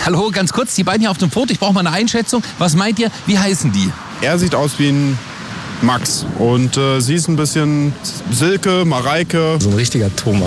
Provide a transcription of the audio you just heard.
Hallo, ganz kurz, die beiden hier auf dem Foto, ich brauche mal eine Einschätzung. Was meint ihr, wie heißen die? Er sieht aus wie ein Max und sie ist ein bisschen Silke, Mareike. So ein richtiger Thomas.